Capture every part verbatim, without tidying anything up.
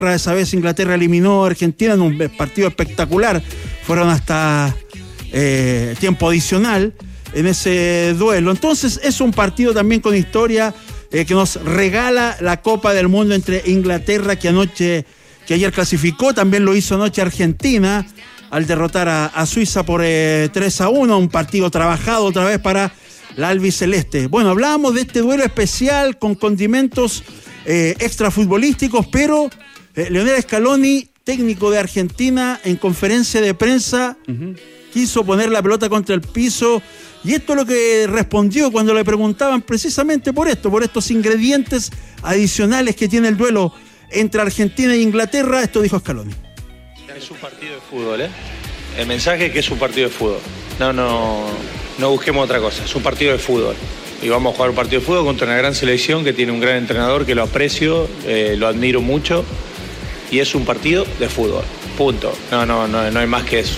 esa vez Inglaterra eliminó a Argentina en un partido espectacular, fueron hasta eh, tiempo adicional en ese duelo. Entonces es un partido también con historia eh, que nos regala la Copa del Mundo entre Inglaterra, que anoche, que ayer clasificó, también lo hizo anoche Argentina al derrotar a, a Suiza por eh, tres a uno, un partido trabajado otra vez para la albiceleste. Bueno, hablábamos de este duelo especial con condimentos eh, extrafutbolísticos, pero eh, Lionel Scaloni, técnico de Argentina, en conferencia de prensa, uh-huh. quiso poner la pelota contra el piso, y esto es lo que respondió cuando le preguntaban precisamente por esto, por estos ingredientes adicionales que tiene el duelo entre Argentina e Inglaterra. Esto dijo Scaloni. Es un partido de fútbol, ¿eh? El mensaje es que es un partido de fútbol. No, no, no busquemos otra cosa. Es un partido de fútbol. Y vamos a jugar un partido de fútbol contra una gran selección que tiene un gran entrenador que lo aprecio, eh, lo admiro mucho. Y es un partido de fútbol. Punto. No, no, no, no hay más que eso.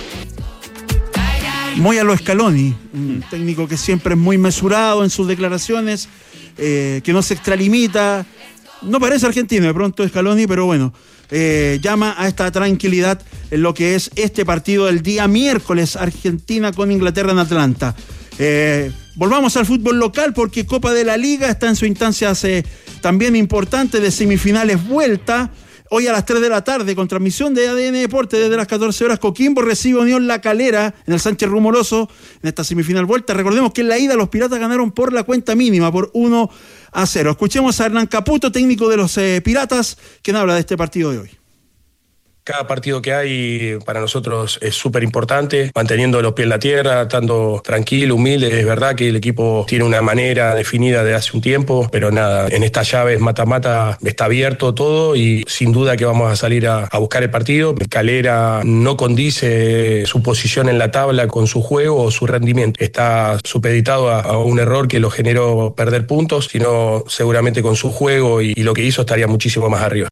Muy a lo Scaloni, un técnico que siempre es muy mesurado en sus declaraciones, eh, que no se extralimita. No parece argentino de pronto Scaloni, pero bueno, eh, llama a esta tranquilidad en lo que es este partido del día miércoles, Argentina con Inglaterra en Atlanta. Eh, volvamos al fútbol local, porque Copa de la Liga está en su instancia eh, también importante de semifinales vuelta. Hoy a las tres de la tarde, con transmisión de A D N Deporte desde las catorce horas, Coquimbo recibe Unión La Calera en el Sánchez Rumoroso en esta semifinal vuelta. Recordemos que en la ida los Piratas ganaron por la cuenta mínima, por uno a cero. Escuchemos a Hernán Caputo, técnico de los eh, Piratas, quien habla de este partido de hoy. Cada partido que hay para nosotros es súper importante, manteniendo los pies en la tierra, estando tranquilo, humilde. Es verdad que el equipo tiene una manera definida de hace un tiempo, pero nada, en estas llaves mata-mata está abierto todo y sin duda que vamos a salir a, a buscar el partido. Calera no condice su posición en la tabla con su juego o su rendimiento. Está supeditado a, a un error que lo generó perder puntos, sino seguramente con su juego y, y lo que hizo estaría muchísimo más arriba.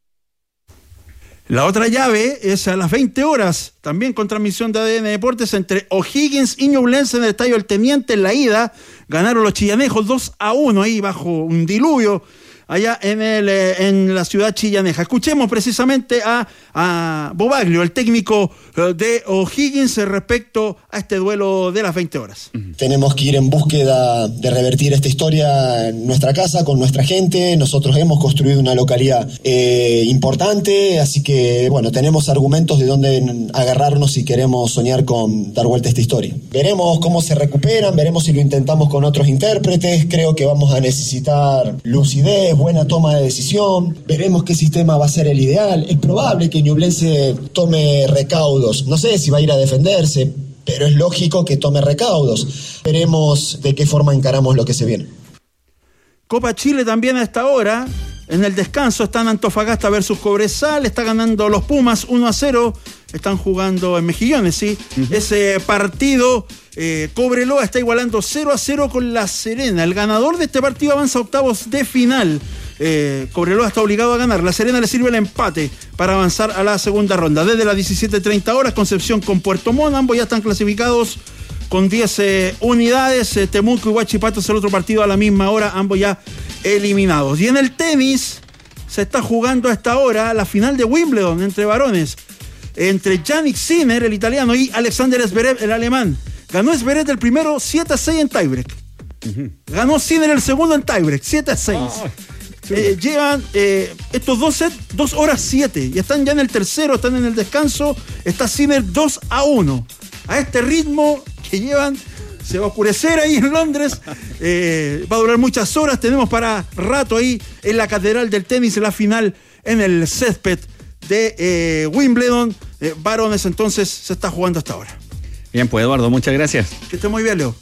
La otra llave es a las veinte horas, también con transmisión de A D N Deportes, entre O'Higgins y Ñublense en el Estadio El Teniente. En la ida ganaron los chillanejos dos a uno ahí bajo un diluvio allá en, el, en la ciudad chillaneja. Escuchemos precisamente a, a Bobaglio, el técnico de O'Higgins, respecto a este duelo de las veinte horas. Tenemos que ir en búsqueda de revertir esta historia en nuestra casa, con nuestra gente. Nosotros hemos construido una localidad eh, importante, así que bueno, tenemos argumentos de dónde agarrarnos si queremos soñar con dar vuelta a esta historia. Veremos cómo se recuperan, veremos si lo intentamos con otros intérpretes. Creo que vamos a necesitar lucidez, buena toma de decisión. Veremos qué sistema va a ser el ideal. Es probable que Ñublense tome recaudos. No sé si va a ir a defenderse, pero es lógico que tome recaudos. Veremos de qué forma encaramos lo que se viene. Copa Chile también a esta hora. En el descanso están Antofagasta versus Cobresal. Está ganando los Pumas uno a cero. Están jugando en Mejillones, ¿sí? Uh-huh. Ese partido, eh, Cobreloa está igualando cero a cero con La Serena. El ganador de este partido avanza a octavos de final. Eh, Cobreloa está obligado a ganar. La Serena le sirve el empate para avanzar a la segunda ronda. Desde las diecisiete treinta horas, Concepción con Puerto Montt. Ambos ya están clasificados con diez eh, unidades. Eh, Temuco y Huachipato es el otro partido a la misma hora. Ambos ya eliminados. Y en el tenis se está jugando a esta hora la final de Wimbledon entre varones, entre Jannik Sinner, el italiano, y Alexander Zverev, el alemán. Ganó Zverev el primero siete a seis en tiebreak. Uh-huh. Ganó Sinner el segundo en tiebreak, siete a seis. Oh, eh, llevan eh, estos dos sets, dos horas siete. Y están ya en el tercero, están en el descanso. Está Sinner dos a uno. A este ritmo que llevan, se va a oscurecer ahí en Londres. Eh, va a durar muchas horas. Tenemos para rato ahí en la catedral del tenis, en la final en el césped de eh, Wimbledon. Eh, varones, entonces se está jugando hasta ahora. Bien, pues Eduardo, muchas gracias. Que esté muy bien, Leo.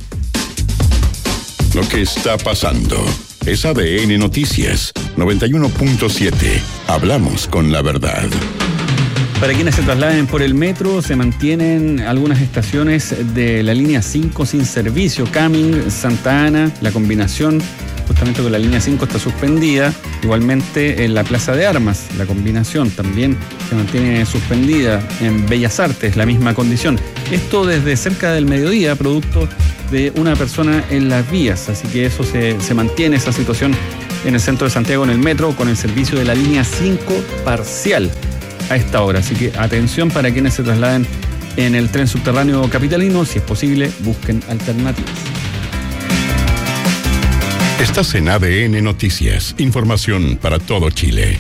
Lo que está pasando es A D N Noticias noventa y uno punto siete. Hablamos con la verdad. Para quienes se trasladen por el metro, se mantienen algunas estaciones de la línea cinco sin servicio. Camin, Santa Ana, la combinación justamente con la línea cinco está suspendida. Igualmente en la Plaza de Armas, la combinación también se mantiene suspendida. En Bellas Artes, la misma condición. Esto desde cerca del mediodía, producto de una persona en las vías. Así que eso se, se mantiene, esa situación en el centro de Santiago en el metro con el servicio de la línea cinco parcial a esta hora. Así que atención para quienes se trasladen en el tren subterráneo capitalino, si es posible, busquen alternativas. Estás en A D N Noticias, información para todo Chile.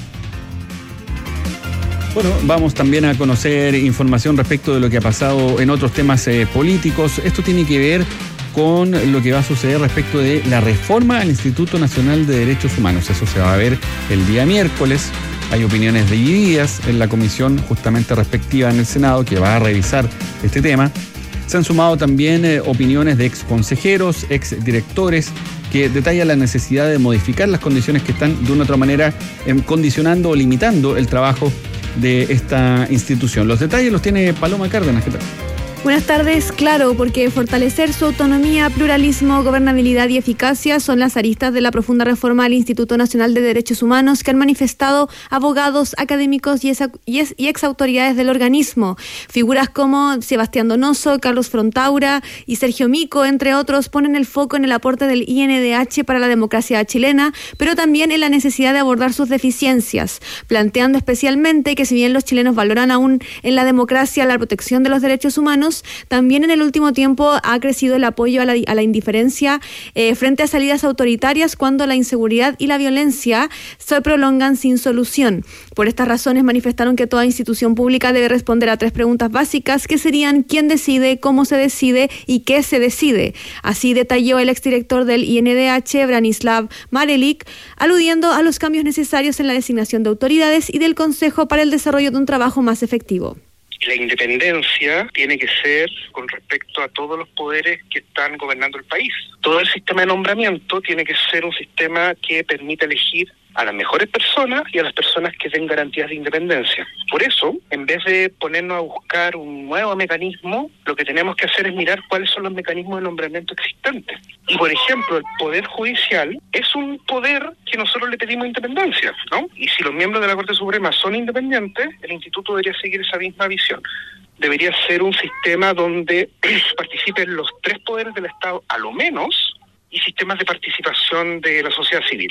Bueno, vamos también a conocer información respecto de lo que ha pasado en otros temas eh, políticos. Esto tiene que ver con lo que va a suceder respecto de la reforma al Instituto Nacional de Derechos Humanos. Eso se va a ver el día miércoles. Hay opiniones divididas en la comisión justamente respectiva en el Senado que va a revisar este tema. Se han sumado también eh, opiniones de ex consejeros, ex directores, que detallan la necesidad de modificar las condiciones que están de una u otra manera eh, condicionando o limitando el trabajo de esta institución. Los detalles los tiene Paloma Cárdenas. ¿Qué tal? Buenas tardes. Claro, porque fortalecer su autonomía, pluralismo, gobernabilidad y eficacia son las aristas de la profunda reforma al Instituto Nacional de Derechos Humanos que han manifestado abogados, académicos y, ex, y, ex, y exautoridades del organismo. Figuras como Sebastián Donoso, Carlos Frontaura y Sergio Mico, entre otros, ponen el foco en el aporte del I N D H para la democracia chilena, pero también en la necesidad de abordar sus deficiencias, planteando especialmente que si bien los chilenos valoran aún en la democracia la protección de los derechos humanos, también en el último tiempo ha crecido el apoyo a la, a la indiferencia eh, frente a salidas autoritarias cuando la inseguridad y la violencia se prolongan sin solución. Por estas razones manifestaron que toda institución pública debe responder a tres preguntas básicas que serían quién decide, cómo se decide y qué se decide. Así detalló el exdirector del I N D H, Branislav Marelik, aludiendo a los cambios necesarios en la designación de autoridades y del Consejo para el desarrollo de un trabajo más efectivo. La independencia tiene que ser con respecto a todos los poderes que están gobernando el país. Todo el sistema de nombramiento tiene que ser un sistema que permita elegir a las mejores personas y a las personas que den garantías de independencia. Por eso, en vez de ponernos a buscar un nuevo mecanismo, lo que tenemos que hacer es mirar cuáles son los mecanismos de nombramiento existentes. Y, por ejemplo, el Poder Judicial es un poder que nosotros le pedimos independencia, ¿no? Y si los miembros de la Corte Suprema son independientes, el Instituto debería seguir esa misma visión. Debería ser un sistema donde participen los tres poderes del Estado, a lo menos, y sistemas de participación de la sociedad civil.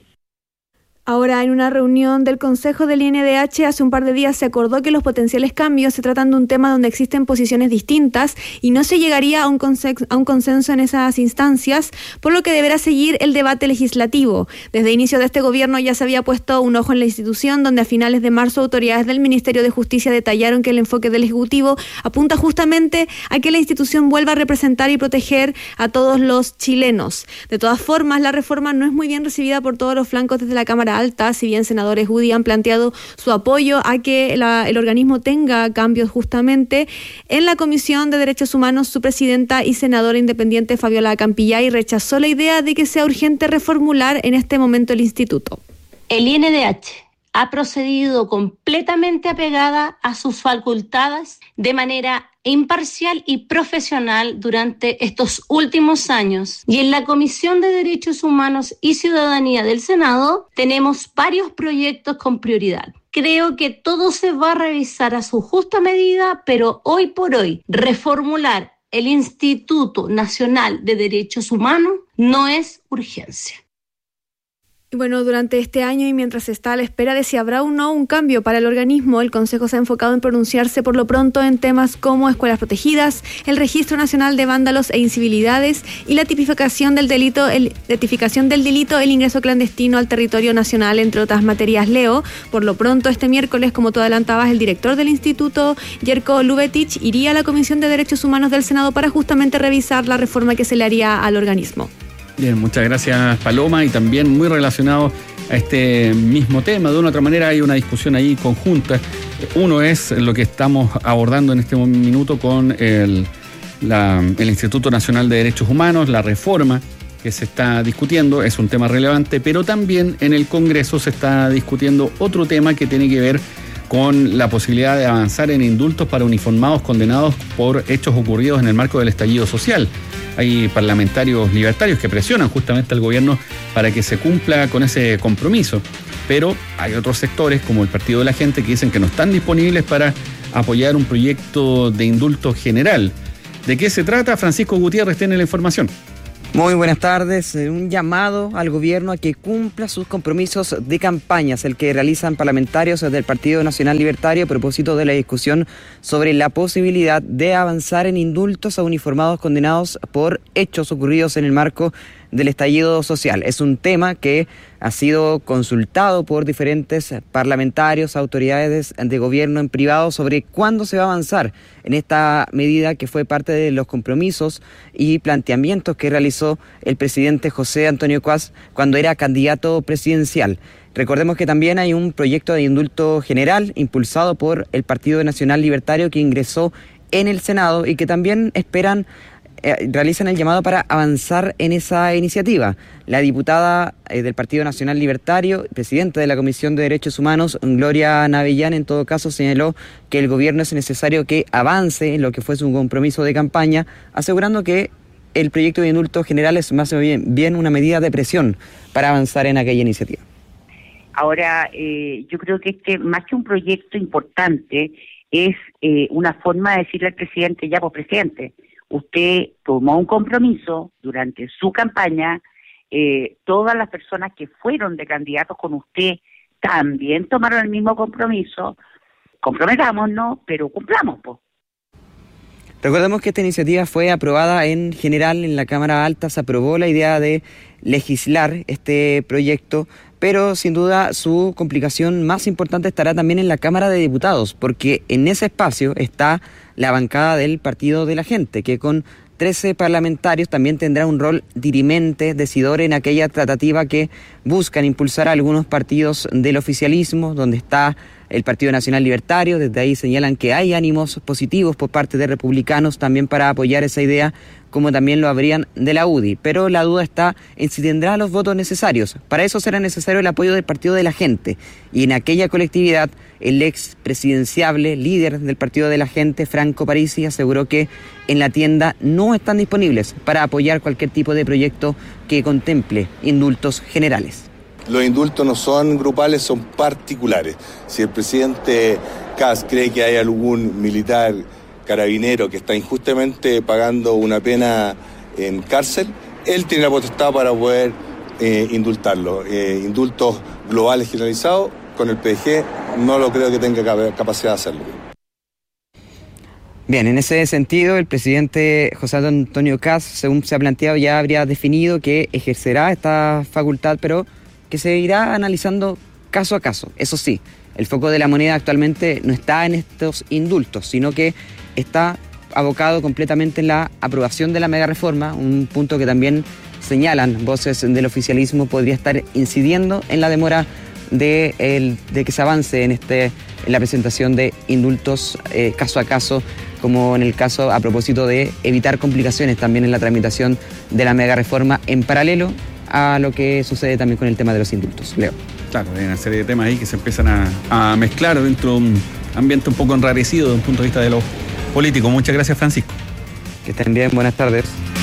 Ahora, en una reunión del Consejo del I N D H hace un par de días se acordó que los potenciales cambios se tratan de un tema donde existen posiciones distintas y no se llegaría a un, consenso, a un consenso en esas instancias, por lo que deberá seguir el debate legislativo. Desde el inicio de este gobierno ya se había puesto un ojo en la institución, donde a finales de marzo autoridades del Ministerio de Justicia detallaron que el enfoque del Ejecutivo apunta justamente a que la institución vuelva a representar y proteger a todos los chilenos. De todas formas, la reforma no es muy bien recibida por todos los flancos desde la Cámara Alta, si bien senadores U D I han planteado su apoyo a que la, el organismo tenga cambios justamente. En la Comisión de Derechos Humanos, su presidenta y senadora independiente Fabiola Campillay rechazó la idea de que sea urgente reformular en este momento el instituto. El I N D H ha procedido completamente apegada a sus facultades de manera imparcial y profesional durante estos últimos años. Y en la Comisión de Derechos Humanos y Ciudadanía del Senado tenemos varios proyectos con prioridad. Creo que todo se va a revisar a su justa medida, pero hoy por hoy reformular el Instituto Nacional de Derechos Humanos no es urgencia. Y bueno, durante este año y mientras se está a la espera de si habrá o no un cambio para el organismo, el Consejo se ha enfocado en pronunciarse por lo pronto en temas como escuelas protegidas, el Registro Nacional de Vándalos e Incivilidades y la tipificación del delito, el, la tipificación del delito, el ingreso clandestino al territorio nacional, entre otras materias. Leo, por lo pronto este miércoles, como tú adelantabas, el director del instituto, Jerko Lubetich, iría a la Comisión de Derechos Humanos del Senado para justamente revisar la reforma que se le haría al organismo. Bien, muchas gracias, Paloma, y también muy relacionado a este mismo tema. De una u otra manera hay una discusión ahí conjunta. Uno es lo que estamos abordando en este minuto con el, la, el Instituto Nacional de Derechos Humanos, la reforma que se está discutiendo, es un tema relevante, pero también en el Congreso se está discutiendo otro tema que tiene que ver con la posibilidad de avanzar en indultos para uniformados condenados por hechos ocurridos en el marco del estallido social. Hay parlamentarios libertarios que presionan justamente al gobierno para que se cumpla con ese compromiso, pero hay otros sectores como el Partido de la Gente que dicen que no están disponibles para apoyar un proyecto de indulto general. ¿De qué se trata? Francisco Gutiérrez tiene la información. Muy buenas tardes. Un llamado al gobierno a que cumpla sus compromisos de campañas, el que realizan parlamentarios del Partido Nacional Libertario a propósito de la discusión sobre la posibilidad de avanzar en indultos a uniformados condenados por hechos ocurridos en el marco del estallido social. Es un tema que ha sido consultado por diferentes parlamentarios, autoridades de gobierno en privado sobre cuándo se va a avanzar en esta medida que fue parte de los compromisos y planteamientos que realizó el presidente José Antonio Kast cuando era candidato presidencial. Recordemos que también hay un proyecto de indulto general impulsado por el Partido Nacional Libertario que ingresó en el Senado y que también esperan Eh, realizan el llamado para avanzar en esa iniciativa. La diputada eh, del Partido Nacional Libertario, presidenta de la Comisión de Derechos Humanos, Gloria Navellán, en todo caso señaló que el gobierno es necesario que avance en lo que fue su compromiso de campaña, asegurando que el proyecto de indulto general es más bien, bien una medida de presión para avanzar en aquella iniciativa. Ahora, eh, yo creo que este, más que un proyecto importante, es eh, una forma de decirle al presidente, ya pues presidente, usted tomó un compromiso durante su campaña, eh, todas las personas que fueron de candidatos con usted también tomaron el mismo compromiso, comprometámonos, pero cumplamos, pues. Recordemos que esta iniciativa fue aprobada en general en la Cámara Alta, se aprobó la idea de legislar este proyecto, pero sin duda su complicación más importante estará también en la Cámara de Diputados, porque en ese espacio está la bancada del Partido de la Gente, que con trece parlamentarios también tendrá un rol dirimente, decidor en aquella tratativa que buscan impulsar a algunos partidos del oficialismo, donde está el Partido Nacional Libertario. Desde ahí señalan que hay ánimos positivos por parte de republicanos también para apoyar esa idea, como también lo habrían de la U D I. Pero la duda está en si tendrá los votos necesarios. Para eso será necesario el apoyo del Partido de la Gente. Y en aquella colectividad, el ex presidenciable líder del Partido de la Gente, Franco Parisi, aseguró que en la tienda no están disponibles para apoyar cualquier tipo de proyecto que contemple indultos generales. Los indultos no son grupales, son particulares. Si el presidente Kast cree que hay algún militar carabinero que está injustamente pagando una pena en cárcel, él tiene la potestad para poder eh, indultarlo. Eh, indultos globales generalizados, con el P G no lo creo que tenga capacidad de hacerlo. Bien, en ese sentido, el presidente José Antonio Kast, según se ha planteado, ya habría definido que ejercerá esta facultad, pero que se irá analizando caso a caso. Eso sí, el foco de la moneda actualmente no está en estos indultos, sino que está abocado completamente en la aprobación de la mega reforma, un punto que también señalan voces del oficialismo podría estar incidiendo en la demora de, el, de que se avance en, este, en la presentación de indultos eh, caso a caso, como en el caso a propósito de evitar complicaciones también en la tramitación de la mega reforma en paralelo a lo que sucede también con el tema de los indultos. Leo. Claro, hay una serie de temas ahí que se empiezan a, a mezclar dentro de un ambiente un poco enrarecido desde un punto de vista de los políticos. Muchas gracias, Francisco. Que estén bien, buenas tardes.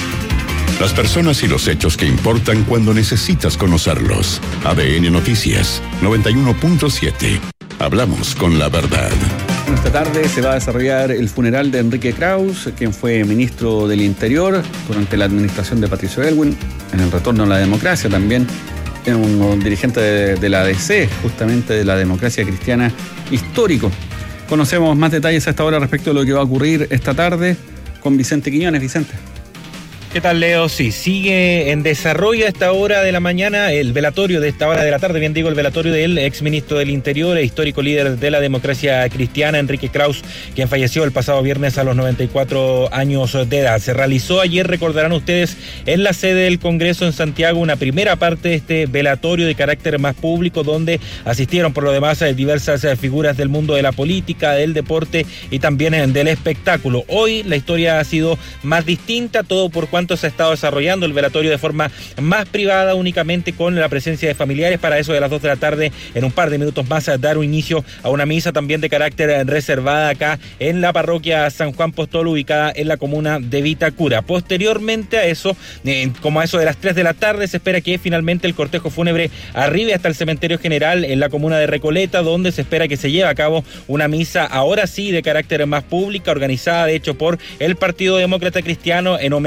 Las personas y los hechos que importan cuando necesitas conocerlos. A D N Noticias noventa y uno punto siete. Hablamos con la verdad. Esta tarde se va a desarrollar el funeral de Enrique Krauss, quien fue ministro del Interior durante la administración de Patricio Aylwin, en el retorno a la democracia también, en un, un dirigente de, de la A D C, justamente de la democracia cristiana histórico. Conocemos más detalles a esta hora respecto de lo que va a ocurrir esta tarde con Vicente Quiñones. Vicente. ¿Qué tal, Leo? Sí, sigue en desarrollo a esta hora de la mañana el velatorio de esta hora de la tarde, bien digo, el velatorio del exministro del Interior e histórico líder de la democracia cristiana, Enrique Krauss, quien falleció el pasado viernes a los noventa y cuatro años de edad. Se realizó ayer, recordarán ustedes, en la sede del Congreso en Santiago, una primera parte de este velatorio de carácter más público, donde asistieron por lo demás diversas figuras del mundo de la política, del deporte y también del espectáculo. Hoy la historia ha sido más distinta, todo por cuanto se ha estado desarrollando el velatorio de forma más privada, únicamente con la presencia de familiares. Para eso de las dos de la tarde, en un par de minutos más, dar un inicio a una misa también de carácter reservada acá en la parroquia San Juan Postol, ubicada en la comuna de Vitacura. Posteriormente a eso, eh, como a eso de las tres de la tarde, se espera que finalmente el cortejo fúnebre arribe hasta el cementerio general en la comuna de Recoleta, donde se espera que se lleve a cabo una misa, ahora sí, de carácter más pública, organizada de hecho por el Partido Demócrata Cristiano, en homenaje a quien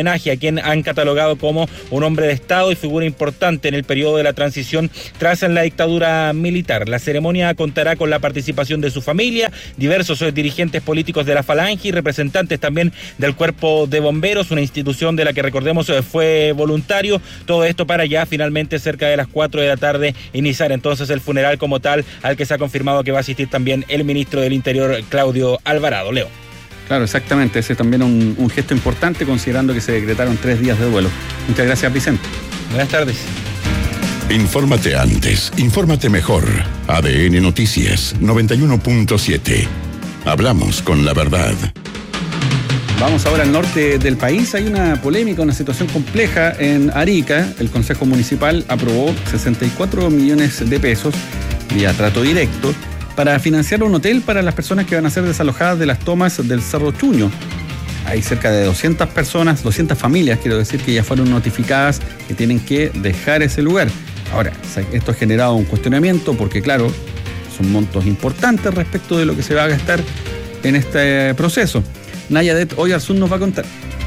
quien han catalogado como un hombre de Estado y figura importante en el periodo de la transición tras la dictadura militar. La ceremonia contará con la participación de su familia, diversos dirigentes políticos de la Falange y representantes también del Cuerpo de Bomberos, una institución de la que, recordemos, fue voluntario. Todo esto para ya finalmente cerca de las cuatro de la tarde iniciar entonces el funeral como tal, al que se ha confirmado que va a asistir también el ministro del Interior, Claudio Alvarado. Leo. Claro, exactamente. Ese es también un, un gesto importante, considerando que se decretaron tres días de duelo. Muchas gracias, Vicente. Buenas tardes. Infórmate antes, infórmate mejor. A D N Noticias noventa y uno punto siete. Hablamos con la verdad. Vamos ahora al norte del país. Hay una polémica, una situación compleja en Arica. El Consejo Municipal aprobó sesenta y cuatro millones de pesos vía trato directo para financiar un hotel para las personas que van a ser desalojadas de las tomas del Cerro Chuño. Hay cerca de doscientas personas, doscientas familias, quiero decir, que ya fueron notificadas que tienen que dejar ese lugar. Ahora, esto ha generado un cuestionamiento porque, claro, son montos importantes respecto de lo que se va a gastar en este proceso. Nayadet Oyarzún nos va a contar.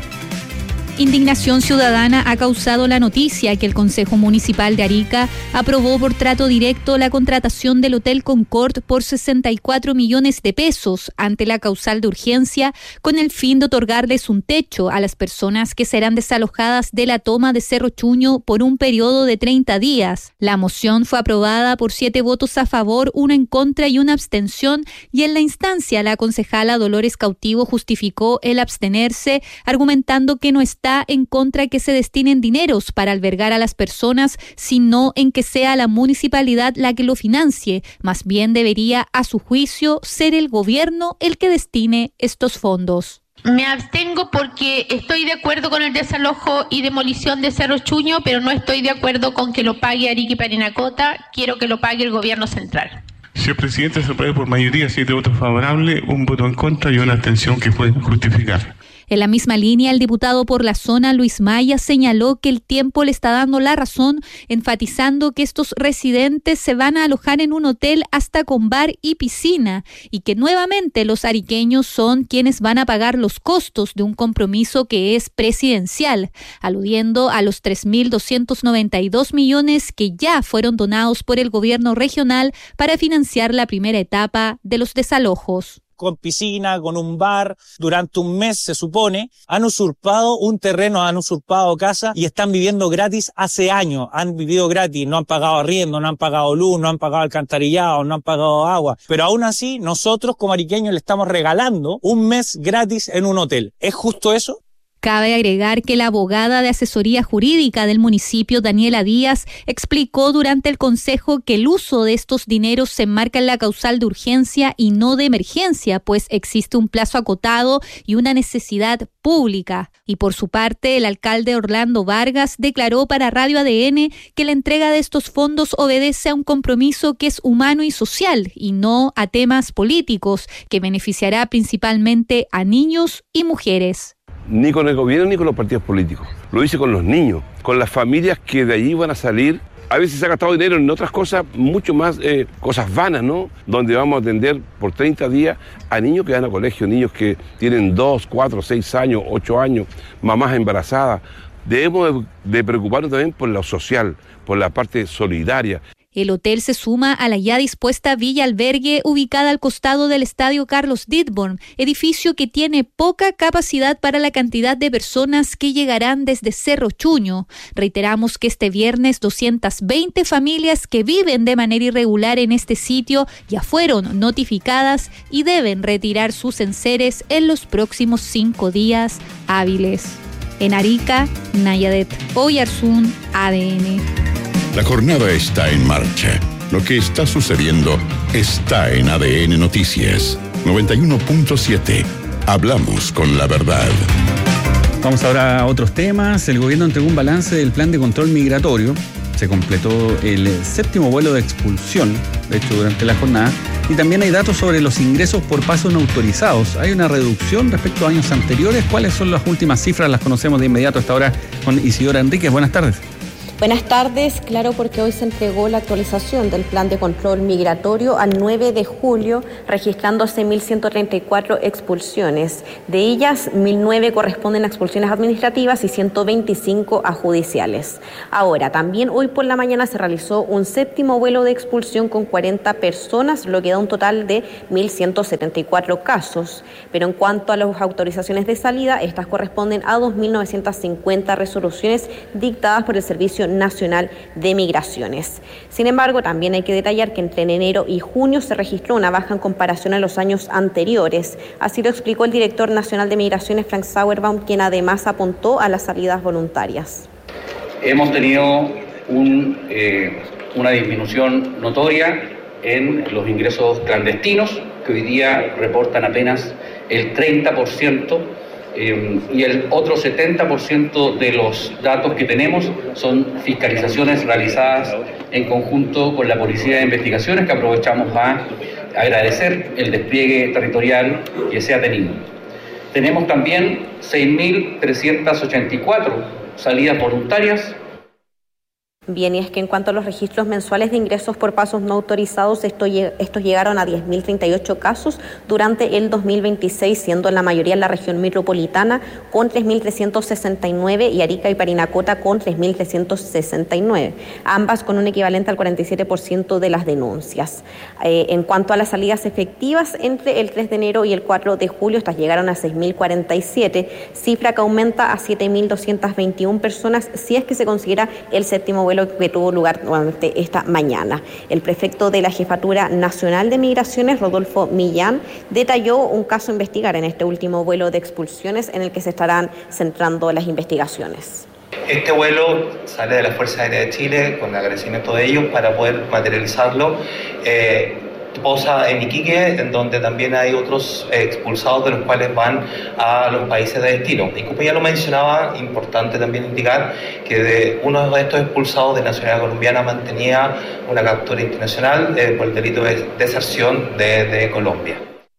Indignación ciudadana ha causado la noticia que el Consejo Municipal de Arica aprobó por trato directo la contratación del Hotel Concord por sesenta y cuatro millones de pesos ante la causal de urgencia, con el fin de otorgarles un techo a las personas que serán desalojadas de la toma de Cerro Chuño por un periodo de treinta días. La moción fue aprobada por siete votos a favor, uno en contra y una abstención, y en la instancia la concejala Dolores Cautivo justificó el abstenerse, argumentando que no está en contra de que se destinen dineros para albergar a las personas, sino en que sea la municipalidad la que lo financie. Más bien debería, a su juicio, ser el gobierno el que destine estos fondos. Me abstengo porque estoy de acuerdo con el desalojo y demolición de Cerro Chuño, pero no estoy de acuerdo con que lo pague Arica y Parinacota. Quiero que lo pague el gobierno central. Señor presidente, se aprueba por mayoría, siete votos favorables, un voto en contra y una abstención que pueden justificar. En la misma línea, el diputado por la zona, Luis Maya, señaló que el tiempo le está dando la razón, enfatizando que estos residentes se van a alojar en un hotel hasta con bar y piscina y que nuevamente los ariqueños son quienes van a pagar los costos de un compromiso que es presidencial, aludiendo a los tres mil doscientos noventa y dos millones que ya fueron donados por el gobierno regional para financiar la primera etapa de los desalojos. Con piscina, con un bar, durante un mes se supone, han usurpado un terreno, han usurpado casa y están viviendo gratis hace años, han vivido gratis, no han pagado arriendo, no han pagado luz, no han pagado alcantarillado, no han pagado agua, pero aún así nosotros como ariqueños le estamos regalando un mes gratis en un hotel. ¿Es justo eso? Cabe agregar que la abogada de asesoría jurídica del municipio, Daniela Díaz, explicó durante el consejo que el uso de estos dineros se enmarca en la causal de urgencia y no de emergencia, pues existe un plazo acotado y una necesidad pública. Y por su parte, el alcalde Orlando Vargas declaró para Radio A D N que la entrega de estos fondos obedece a un compromiso que es humano y social y no a temas políticos, que beneficiará principalmente a niños y mujeres. Ni con el gobierno ni con los partidos políticos. Lo hice con los niños, con las familias que de allí van a salir. A veces se ha gastado dinero en otras cosas, mucho más eh, cosas vanas, ¿no? Donde vamos a atender por treinta días a niños que van a colegio, niños que tienen dos, cuatro, seis años, ocho años, mamás embarazadas. Debemos de, de preocuparnos también por lo social, por la parte solidaria. El hotel se suma a la ya dispuesta Villa Albergue ubicada al costado del Estadio Carlos Dittborn, edificio que tiene poca capacidad para la cantidad de personas que llegarán desde Cerro Chuño. Reiteramos que este viernes doscientas veinte familias que viven de manera irregular en este sitio ya fueron notificadas y deben retirar sus enseres en los próximos cinco días hábiles. En Arica, Nayadet Oyarzún, A D N. La jornada está en marcha. Lo que está sucediendo está en A D N Noticias noventa y uno punto siete. Hablamos con la verdad. Vamos ahora a otros temas. El gobierno entregó un balance del plan de control migratorio. Se completó el séptimo vuelo de expulsión, de hecho, durante la jornada. Y también hay datos sobre los ingresos por pasos no autorizados. Hay una reducción respecto a años anteriores. ¿Cuáles son las últimas cifras? Las conocemos de inmediato a esta hora con Isidora Enríquez. Buenas tardes. Buenas tardes. Claro, porque hoy se entregó la actualización del plan de control migratorio al nueve de julio, registrándose mil ciento treinta y cuatro expulsiones. De ellas, mil nueve corresponden a expulsiones administrativas y ciento veinticinco a judiciales. Ahora, también hoy por la mañana se realizó un séptimo vuelo de expulsión con cuarenta personas, lo que da un total de mil ciento setenta y cuatro casos. Pero en cuanto a las autorizaciones de salida, estas corresponden a dos mil novecientas cincuenta resoluciones dictadas por el Servicio Nacional de Migraciones. Sin embargo, también hay que detallar que entre enero y junio se registró una baja en comparación a los años anteriores. Así lo explicó el director nacional de Migraciones, Frank Sauerbaum, quien además apuntó a las salidas voluntarias. Hemos tenido un, eh, una disminución notoria en los ingresos clandestinos, que hoy día reportan apenas el treinta por ciento. Eh, y el otro setenta por ciento de los datos que tenemos son fiscalizaciones realizadas en conjunto con la Policía de Investigaciones, que aprovechamos a agradecer el despliegue territorial que se ha tenido. Tenemos también seis mil trescientas ochenta y cuatro salidas voluntarias. Bien, y es que en cuanto a los registros mensuales de ingresos por pasos no autorizados, esto, estos llegaron a diez mil treinta y ocho casos durante el dos mil veintiséis, siendo la mayoría en la región metropolitana con tres mil trescientos sesenta y nueve y Arica y Parinacota con tres mil trescientos sesenta y nueve, ambas con un equivalente al cuarenta y siete por ciento de las denuncias. Eh, en cuanto a las salidas efectivas, entre el tres de enero y el cuatro de julio, estas llegaron a seis mil cuarenta y siete, cifra que aumenta a siete mil doscientas veintiuna personas si es que se considera el séptimo vuelo que tuvo lugar nuevamente esta mañana. El prefecto de la Jefatura Nacional de Migraciones, Rodolfo Millán, detalló un caso a investigar en este último vuelo de expulsiones en el que se estarán centrando las investigaciones. Este vuelo sale de la Fuerza Aérea de Chile con agradecimiento de ellos para poder materializarlo. Eh, posa en Iquique, en donde también hay otros eh, expulsados, de los cuales van a los países de destino. Y como ya lo mencionaba, importante también indicar que de uno de estos expulsados de nacionalidad colombiana mantenía una captura internacional eh, por el delito de deserción de, de Colombia.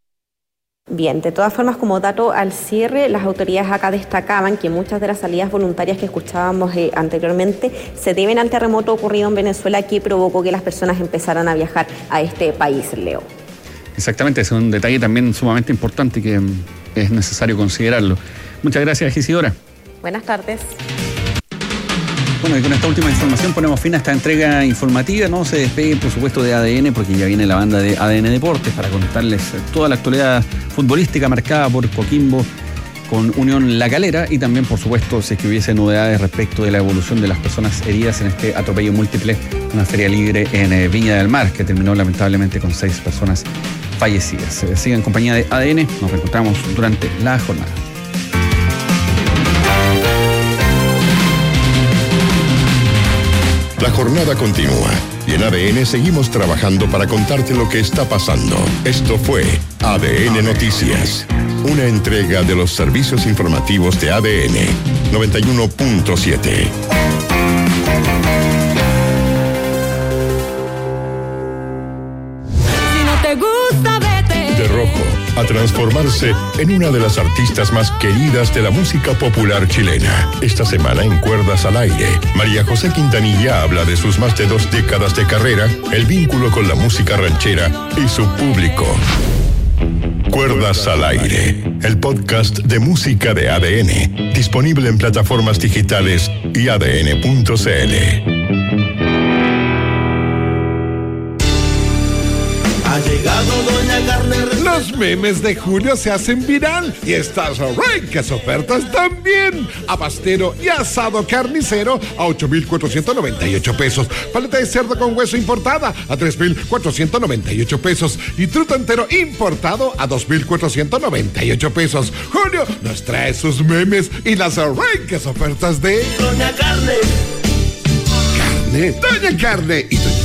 Bien, de todas formas, como dato al cierre, las autoridades acá destacaban que muchas de las salidas voluntarias que escuchábamos eh, anteriormente se deben al terremoto ocurrido en Venezuela, que provocó que las personas empezaran a viajar a este país, Leo. Exactamente, es un detalle también sumamente importante que es necesario considerarlo. Muchas gracias, Isidora. Buenas tardes. Bueno, y con esta última información ponemos fin a esta entrega informativa. No se despeguen, por supuesto, de A D N, porque ya viene la banda de A D N Deportes para contarles toda la actualidad futbolística marcada por Coquimbo con Unión La Calera, y también, por supuesto, si es que hubiese novedades respecto de la evolución de las personas heridas en este atropello múltiple, una feria libre en Viña del Mar, que terminó lamentablemente con seis personas fallecidas. Sigan en compañía de A D N, nos reencontramos durante la jornada. La jornada continúa y en A D N seguimos trabajando para contarte lo que está pasando. Esto fue A D N Noticias, una entrega de los servicios informativos de A D N noventa y uno punto siete. Si no te gusta, vete. De rojo a transformarse en una de las artistas más queridas de la música popular chilena. Esta semana en Cuerdas al Aire, María José Quintanilla habla de sus más de dos décadas de carrera, el vínculo con la música ranchera y su público. Cuerdas al Aire, el podcast de música de A D N, disponible en plataformas digitales y A D N punto C L. Ha llegado Doña Carne. Los memes de julio se hacen viral y estas ricas ofertas también. Abastero y asado carnicero a ocho mil cuatrocientos noventa y ocho pesos. Paleta de cerdo con hueso importada a tres mil cuatrocientos noventa y ocho pesos. Y truto entero importado a dos mil cuatrocientos noventa y ocho pesos. Julio nos trae sus memes y las ricas ofertas de Doña Carne. Carne, Doña Carne y Doña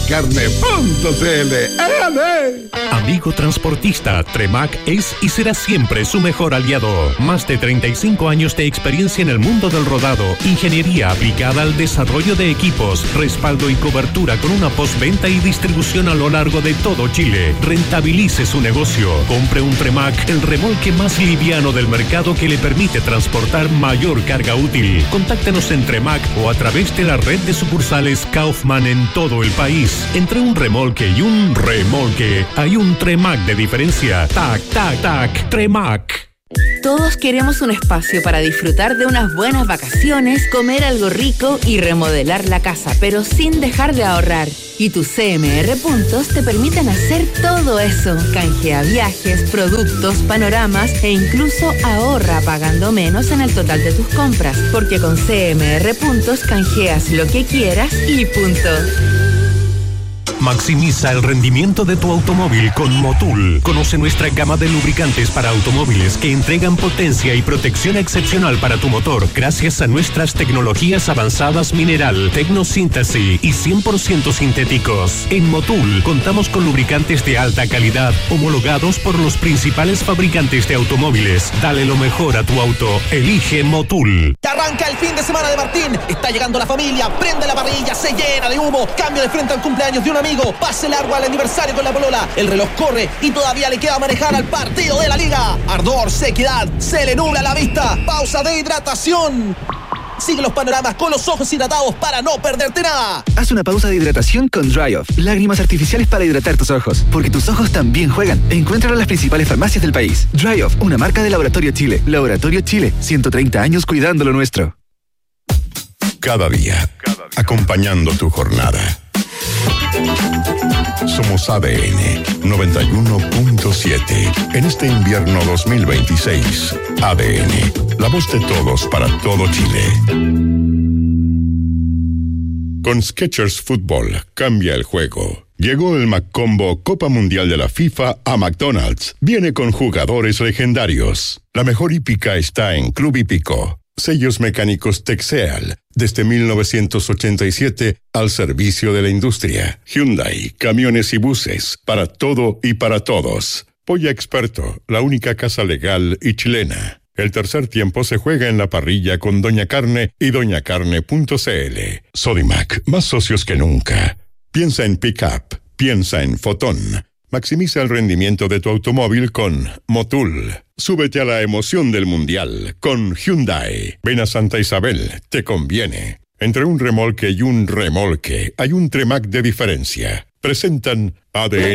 carne punto c l. ¡Ale! Amigo transportista, Tremac es y será siempre su mejor aliado. Más de treinta y cinco años de experiencia en el mundo del rodado, ingeniería aplicada al desarrollo de equipos, respaldo y cobertura con una postventa y distribución a lo largo de todo Chile. Rentabilice su negocio. Compre un Tremac, el remolque más liviano del mercado que le permite transportar mayor carga útil. Contáctenos en Tremac o a través de la red de sucursales Kaufman en todo el país. Entre un remolque y un remolque hay un Tremac de diferencia. Tac, tac, tac, Tremac. Todos queremos un espacio para disfrutar de unas buenas vacaciones, comer algo rico y remodelar la casa, pero sin dejar de ahorrar. Y tus C M R Puntos te permiten hacer todo eso. Canjea viajes, productos, panoramas e incluso ahorra pagando menos en el total de tus compras, porque con C M R Puntos canjeas lo que quieras y punto. Maximiza el rendimiento de tu automóvil con Motul. Conoce nuestra gama de lubricantes para automóviles que entregan potencia y protección excepcional para tu motor gracias a nuestras tecnologías avanzadas mineral, tecnosíntesis y cien por ciento sintéticos. En Motul contamos con lubricantes de alta calidad homologados por los principales fabricantes de automóviles. Dale lo mejor a tu auto. Elige Motul. Arranca el fin de semana de Martín. Está llegando la familia. Prende la parrilla. Se llena de humo. Cambio de frente al cumpleaños de un amigo. Pase largo al aniversario con la polola. El reloj corre y todavía le queda manejar al partido de la liga. Ardor, sequedad, se le nubla la vista. Pausa de hidratación. Sigue los panoramas con los ojos hidratados para no perderte nada. Haz una pausa de hidratación con Dry Off. Lágrimas artificiales para hidratar tus ojos, porque tus ojos también juegan. Encuéntralo en las principales farmacias del país. Dry Off, una marca de Laboratorio Chile. Laboratorio Chile, ciento treinta años cuidando lo nuestro. Cada día, acompañando tu jornada. Somos A D N noventa y uno punto siete. En este invierno dos mil veintiséis, A D N, la voz de todos para todo Chile. Con Skechers Fútbol, cambia el juego. Llegó el McCombo Copa Mundial de la FIFA a McDonald's. Viene con jugadores legendarios. La mejor hípica está en Club Hípico. Sellos mecánicos Texeal, desde mil novecientos ochenta y siete al servicio de la industria. Hyundai, camiones y buses, para todo y para todos. Polla Experto, la única casa legal y chilena. El tercer tiempo se juega en la parrilla con Doña Carne y doña carne punto c l. Sodimac, más socios que nunca. Piensa en Pickup, piensa en Fotón. Maximiza el rendimiento de tu automóvil con Motul. Súbete a la emoción del mundial con Hyundai. Ven a Santa Isabel, te conviene. Entre un remolque y un remolque hay un Tremac de diferencia. Presentan A D N